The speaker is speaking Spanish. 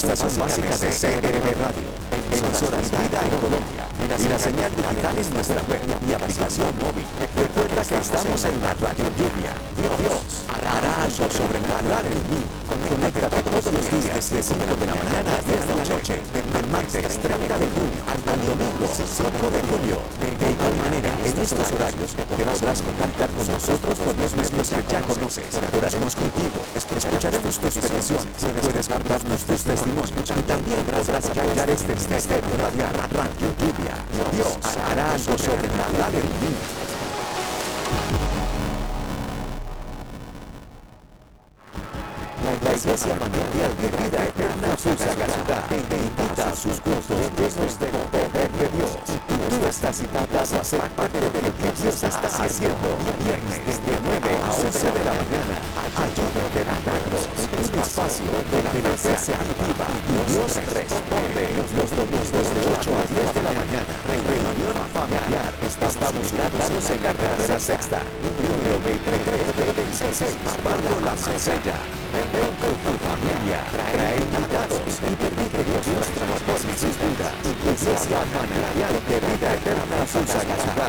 estación básica de CRB Radio, emisora híbrida en Colombia, y la señal digital en nuestra web y aplicación móvil. Recuerda que estamos en la Radio Lluvia. Dios hará algo sobrenatural en mí. Conéctate todos los días de 5 de la mañana a 10 de la noche, del martes 30 de junio al domingo 5 de julio. De igual manera, en estos horarios podrás contactar con nosotros por los medios que ya conoces. Oraremos contigo, escucharemos tus peticiones, puedes mandarnos tus testimonios y también podrás apoyar este ministerio radial, Radio Lluvia. Dios hará algo sobrenatural en mí. La Iglesia Mundial de Vida Eterna Fusagasugá te invita a sus cultos llenos del poder de Dios. Tú estás invitado a ser parte de lo que Dios está haciendo viernes desde 9 a 11 de la mañana. Ayuda de milagros, un espacio de la fe se activa y Dios responde los domingos de 8 a 10 de la mañana. Reunión familiar. Estamos ubicados en la carretera sexta, número 23 bajo la Cesella. Ven con tu familia, trae invitados y permite que Dios transforme sus vidas. Iglesia Mundial de Vida Eterna Fusagasugá.